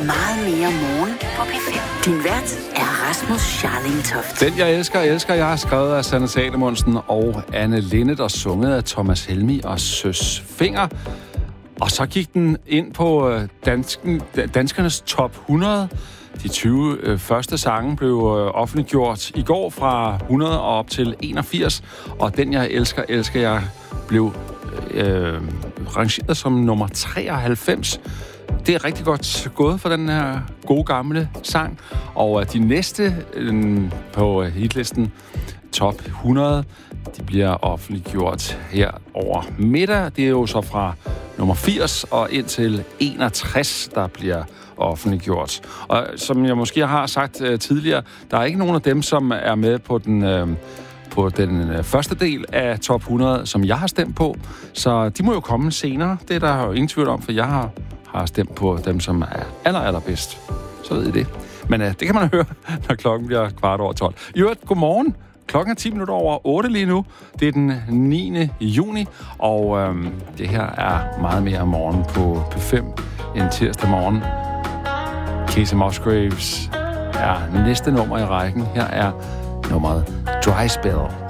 meget mere morgen på P5. Din vært er Rasmus Scharling Toft. Den jeg elsker, jeg har skrevet af Sanne Salomonsen og Anne Linnet og sunget af Thomas Helmig og Søs Fenger. Og så gik den ind på danskernes top 100. De 20 første sange blev offentliggjort i går fra 100 og op til 81. Og den jeg elsker jeg blev rangeret som nummer 93. Det er rigtig godt gået for den her gode gamle sang. Og de næste på hitlisten, top 100, de bliver offentliggjort her over middag. Det er jo så fra nummer 80 og indtil 61, der bliver offentliggjort. Og som jeg måske har sagt tidligere, der er ikke nogen af dem, som er med på den første del af top 100, som jeg har stemt på. Så de må jo komme senere. Det er der jo ingen tvivl om, for jeg har stemt på dem, som er allerbedst. Så ved I det. Men det kan man høre, når klokken bliver 12:15. I øvrigt, godmorgen. Klokken er 10 minutter over 8 lige nu. Det er den 9. juni, og det her er meget mere morgen på P5 end tirsdag morgen. Kacey Musgraves er næste nummer i rækken. Her er nummeret Dry Spell.